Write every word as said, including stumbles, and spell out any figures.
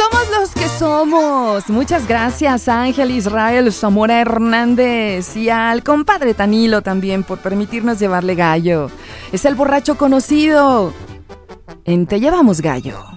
Somos los que somos. Muchas gracias a Ángel Israel Zamora Hernández y al compadre Tanilo también por permitirnos llevarle gallo. Es el borracho conocido en Te Llevamos Gallo.